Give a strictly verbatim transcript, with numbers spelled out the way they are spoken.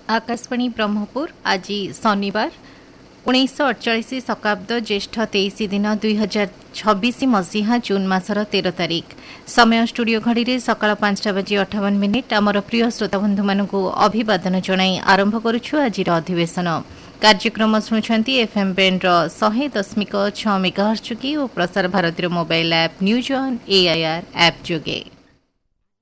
आकाशवाणी ब्रह्मपुर आज शनिवार उन्नीस अड़चाश शकाब्द ज्येष्ठ तेईस दिन दुई हजार छब्बीस मसीहा जून मासर तेरह तारिख समय स्टूडियो घड़ी सकाल पांचटा बजे अठावन मिनिट आमर प्रिय श्रोता बंधु मानक अभिवादन जनाई आरंभ करुछु आज अधिवेशन कार्यक्रम शुणुंट एफएम बैंड शहे दशमिक छ मेगाहर्ट्ज और Prasar Bharati mobile app news on AIR app जोगे।